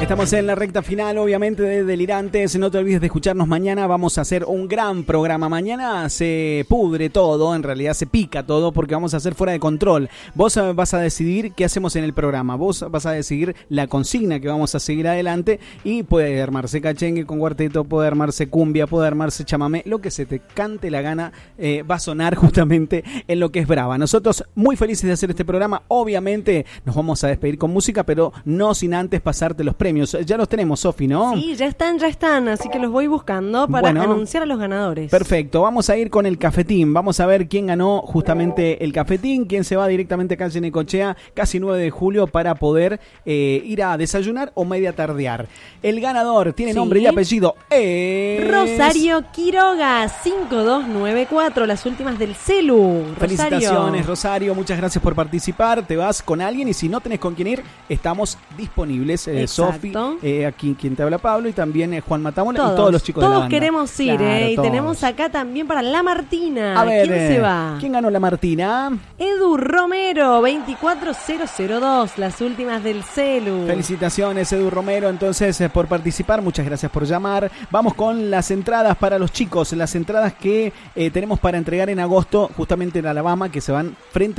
Estamos en la recta final, obviamente, de Delirantes. No te olvides de escucharnos mañana. Vamos a hacer un gran programa. Mañana se pudre todo, en realidad se pica todo, porque vamos a hacer Fuera de Control. Vos vas a decidir qué hacemos en el programa. Vos vas a decidir la consigna que vamos a seguir adelante. Y puede armarse cachengue con cuarteto, puede armarse cumbia, puede armarse chamamé. Lo que se te cante la gana va a sonar justamente en lo que es Brava. Nosotros muy felices de hacer este programa. Obviamente nos vamos a despedir con música, pero no sin antes pasarte los premios. Ya los tenemos, Sofi, ¿no? Sí, ya están, así que los voy buscando para anunciar a los ganadores. Perfecto, vamos a ir con el cafetín, vamos a ver quién ganó justamente el cafetín, quién se va directamente a calle Necochea, casi 9 de julio, para poder ir a desayunar o media tardear. El ganador tiene nombre y apellido, es... Rosario Quiroga, 5294, las últimas del celu. Felicitaciones, Rosario, muchas gracias por participar, te vas con alguien y si no tenés con quién ir, estamos disponibles, Sofi. Aquí quien te habla, Pablo, y también Juan Matamola y todos los chicos de la banda. Todos queremos ir, claro, y todos. Tenemos acá también para la Martina. A ver, ¿quién se va? ¿Quién ganó la Martina? Edu Romero, 24002, las últimas del celu. Felicitaciones, Edu Romero, entonces, por participar. Muchas gracias por llamar. Vamos con las entradas para los chicos, las entradas que tenemos para entregar en agosto, justamente en Alabama, que se van frente